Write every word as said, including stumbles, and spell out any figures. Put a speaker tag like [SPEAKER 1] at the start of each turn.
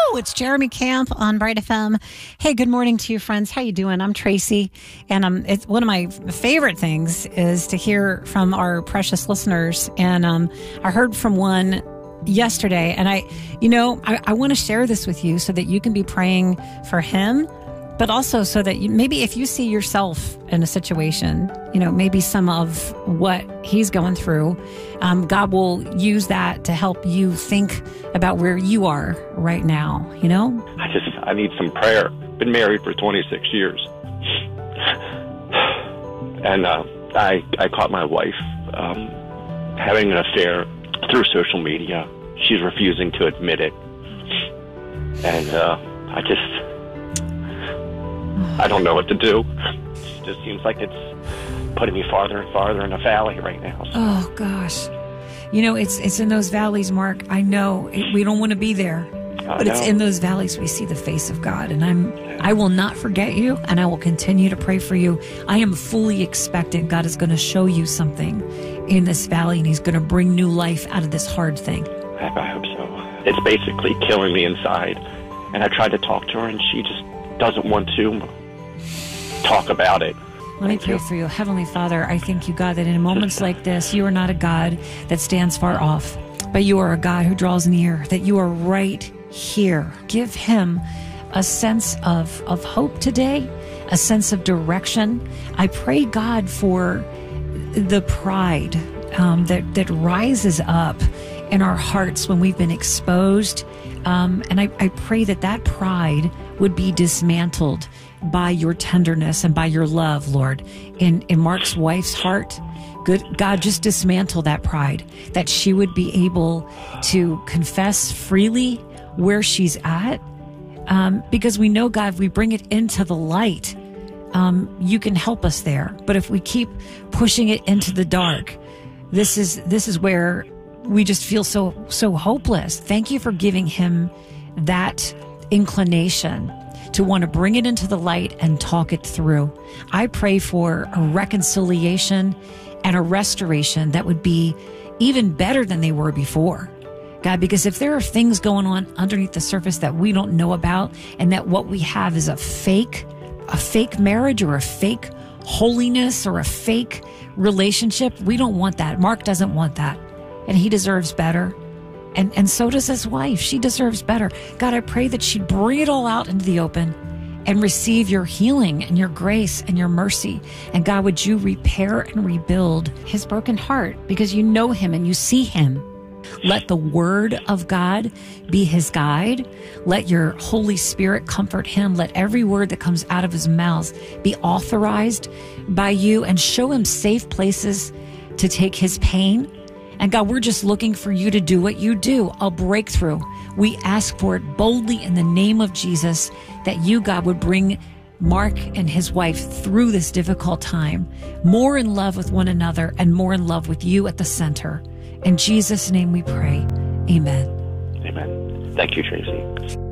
[SPEAKER 1] It's Jeremy Camp on Bright F M. Hey, good morning to you, friends. How you doing? I'm Tracy, and um, it's one of my favorite things is to hear from our precious listeners. And um, I heard from one yesterday, and I, you know, I, I want to share this with you so that you can be praying for him, but also so that you, maybe if you see yourself in a situation, you know, maybe some of what he's going through, um, God will use that to help you think about where you are right now, you know?
[SPEAKER 2] I just, I need some prayer. Been married for twenty-six years. And uh, I, I caught my wife um, having an affair through social media. She's refusing to admit it. And uh, I just... I don't know what to do. It just seems like it's putting me farther and farther in a valley right now. So.
[SPEAKER 1] Oh, gosh. You know, it's it's in those valleys, Mark. I know it, we don't want to be there,
[SPEAKER 2] I
[SPEAKER 1] but
[SPEAKER 2] know.
[SPEAKER 1] It's in those valleys we see the face of God. And I'm, I will not forget you, and I will continue to pray for you. I am fully expectant God is going to show you something in this valley, and he's going to bring new life out of this hard thing.
[SPEAKER 2] I, I hope so. It's basically killing me inside. And I tried to talk to her, and she just doesn't want to talk about it.
[SPEAKER 1] Let me pray for you. Heavenly Father, I thank you, God, that in moments like this, you are not a God that stands far off, but you are a God who draws near, that you are right here. Give him a sense of, of hope today, a sense of direction. I pray, God, for the pride um, that, that rises up in our hearts when we've been exposed. Um, and I, I pray that that pride would be dismantled by your tenderness and by your love, Lord. In, in Mark's wife's heart, good God, just dismantle that pride, that she would be able to confess freely where she's at. Um, because we know, God, if we bring it into the light, um, you can help us there. But if we keep pushing it into the dark, this is, this is where we just feel so, so hopeless. Thank you for giving him that inclination to want to bring it into the light and talk it through. I pray for a reconciliation and a restoration that would be even better than they were before. God, because if there are things going on underneath the surface that we don't know about, and that what we have is a fake, a fake marriage or a fake holiness or a fake relationship, we don't want that. Mark doesn't want that. And he deserves better. And and so does his wife. She deserves better. God, I pray that she'd bring it all out into the open and receive your healing and your grace and your mercy. And God, would you repair and rebuild his broken heart, because you know him and you see him. Let the word of God be his guide. Let your Holy Spirit comfort him. Let every word that comes out of his mouth be authorized by you, and show him safe places to take his pain. And God, we're just looking for you to do what you do, a breakthrough. We ask for it boldly in the name of Jesus, that you, God, would bring Mark and his wife through this difficult time, more in love with one another and more in love with you at the center. In Jesus' name we pray. Amen.
[SPEAKER 2] Amen. Thank you, Tracy.